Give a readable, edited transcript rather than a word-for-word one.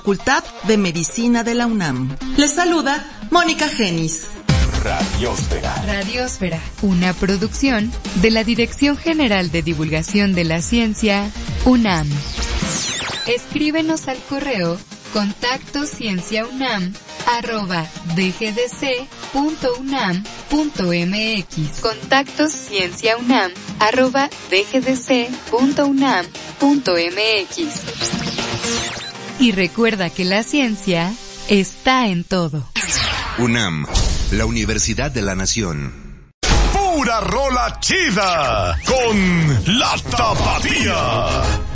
Facultad de Medicina de la UNAM. Les saluda Mónica Genis. Radiósfera. Radiósfera, una producción de la Dirección General de Divulgación de la Ciencia, UNAM. Escríbenos al correo contactoscienciaunam@dgdc.unam.mx. contactoscienciaunam@dgdc.unam.mx. Y recuerda que la ciencia está en todo. UNAM, la Universidad de la Nación. Pura rola chida con La Tapatía.